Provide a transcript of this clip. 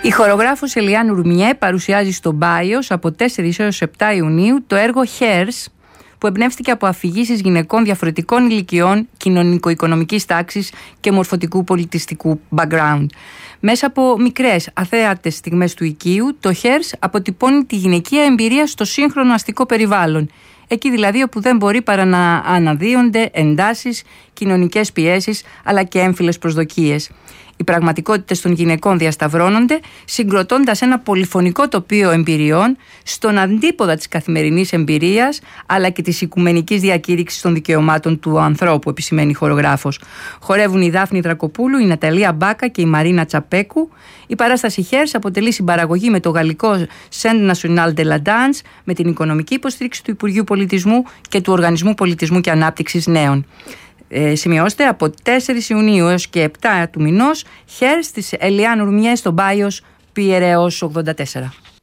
Η χορογράφος Ελιάν Ουρμιέ παρουσιάζει στο Μπάιος από 4 έως 7 Ιουνίου το έργο Hairs, που εμπνεύστηκε από αφηγήσεις γυναικών διαφορετικών ηλικιών, κοινωνικο-οικονομικής τάξης και μορφωτικού πολιτιστικού background. Μέσα από μικρές αθέατες στιγμές του οικείου, το Hairs αποτυπώνει τη γυναικεία εμπειρία στο σύγχρονο αστικό περιβάλλον. Εκεί δηλαδή όπου δεν μπορεί παρά να αναδύονται εντάσεις, κοινωνικές πιέσεις αλλά και έμφυλες προσδοκίες. Οι πραγματικότητες των γυναικών διασταυρώνονται, συγκροτώντας ένα πολυφωνικό τοπίο εμπειριών στον αντίποδα της καθημερινής εμπειρίας, αλλά και της οικουμενικής διακήρυξης των δικαιωμάτων του ανθρώπου, επισημαίνει η χορογράφος. Χορεύουν η Δάφνη Δρακοπούλου, η Ναταλία Μπάκα και η Μαρίνα Τσαπέκου. Η παράσταση Hairs αποτελεί συμπαραγωγή με το γαλλικό Centre National de la Danse, με την οικονομική υποστήριξη του Υπουργείου Πολιτισμού και του Οργανισμού Πολιτισμού και Ανάπτυξης Νέων. Σημειώστε, από 4 Ιουνίου έως και 7 του μηνός, Hairs της Ελιάν Ουρμιέ στο Μπάιος Πιεραιός 84.